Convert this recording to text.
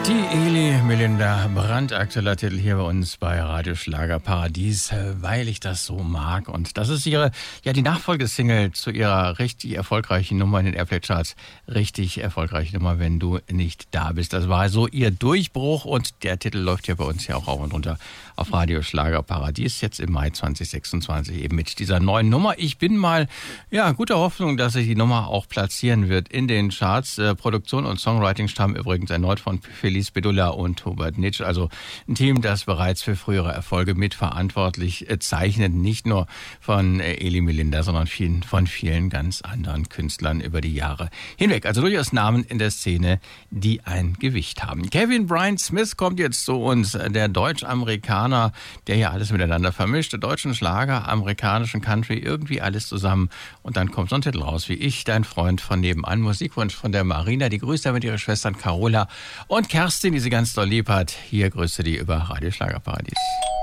Die Eli Melinda, brandaktueller Titel hier bei uns bei Radio Schlagerparadies, weil ich das so mag. Und das ist die Nachfolgesingle zu ihrer richtig erfolgreichen Nummer in den Airplay-Charts. Richtig erfolgreiche Nummer, wenn du nicht da bist. Das war so ihr Durchbruch und der Titel läuft ja bei uns ja auch rauf und runter auf Radio Schlagerparadies. Jetzt im Mai 2026 eben mit dieser neuen Nummer. Ich bin mal, guter Hoffnung, dass sich die Nummer auch platzieren wird in den Charts. Produktion und Songwriting stammen übrigens erneut von Felice Bedulla und Hubert Nitsch, also ein Team, das bereits für frühere Erfolge mitverantwortlich zeichnet, nicht nur von Eli Melinda, sondern von vielen ganz anderen Künstlern über die Jahre hinweg. Also durchaus Namen in der Szene, die ein Gewicht haben. Kevin Brian Smith kommt jetzt zu uns, der Deutsch-Amerikaner, der ja alles miteinander vermischt, der deutschen Schlager, amerikanischen Country, irgendwie alles zusammen. Und dann kommt so ein Titel raus wie Ich, dein Freund von nebenan. Musikwunsch von der Marina, die grüßt damit ihre Schwestern Carola und Kerstin, die sie ganz doll lieb hat. Hier grüßte die über Radio Schlagerparadies.